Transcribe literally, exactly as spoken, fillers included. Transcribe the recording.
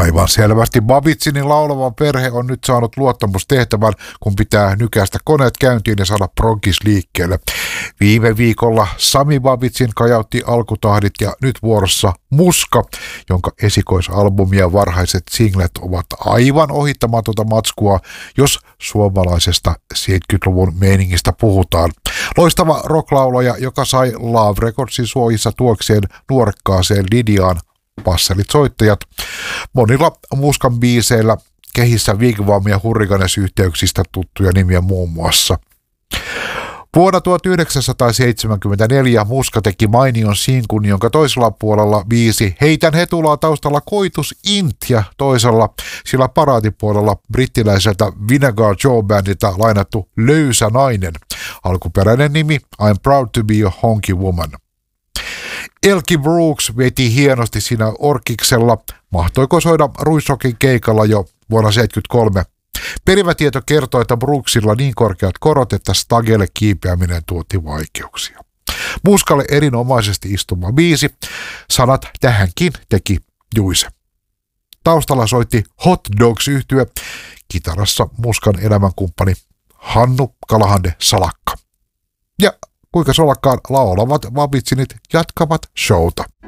Aivan selvästi Babitsinin laulava perhe on nyt saanut luottamustehtävän, kun pitää nykäistä koneet käyntiin ja saada pronkis liikkeelle. Viime viikolla Sami Babitsin kajautti alkutahdit ja nyt vuorossa Muska, jonka esikoisalbumi ja varhaiset singlet ovat aivan ohittamatonta matskua, jos suomalaisesta seitsemänkymmentäluvun meiningistä puhutaan. Loistava rocklaulaja, joka sai Love Recordsin suojissa tuokseen nuorekkaaseen Lidiaan passelit soittajat. Monilla Muskan biiseillä kehissä Wigwam ja Hurricanes-yhteyksistä tuttuja nimiä muun muassa. Vuonna tuhatyhdeksänsataaseitsemänkymmentäneljä Muska teki mainion sinkun, jonka toisella puolella biisi Heitän hetulaa taustalla koitus int ja toisella sillä paraatipuolella brittiläiseltä Vinegar Joe-bändiltä lainattu Löysä nainen. Alkuperäinen nimi I'm proud to be a honky woman. Elkie Brooks veti hienosti siinä orkiksella. Mahtoiko soida Ruisrockin keikalla jo vuonna tuhatyhdeksänsataaseitsemänkymmentäkolme? Perimätieto kertoo, että Brooksilla niin korkeat korot, että stagelle kiipeäminen tuotti vaikeuksia. Muskalle erinomaisesti istuva biisi. Sanat tähänkin teki Juise. Taustalla soitti Hot Dogs-yhtye. Kitarassa Muskan elämänkumppani Hannu Kalahande Salakka. Ja kuinka solakkaan laulavat Babitsinit jatkavat showta.